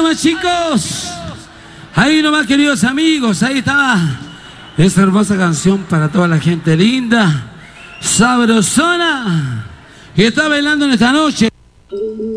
nomás, chicos. Ahí nomás, queridos amigos. Ahí está esta hermosa canción para toda la gente linda, sabrosona, que está bailando en esta noche.